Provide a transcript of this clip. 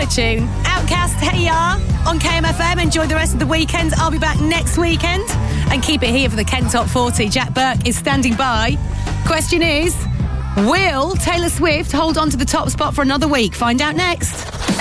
tune. Outcast, Hey Ya, on KMFM. Enjoy the rest of the weekend. I'll be back next weekend. And keep it here for the Kent Top 40. Jack Burke is standing by. Question is, will Taylor Swift hold on to the top spot for another week? Find out next.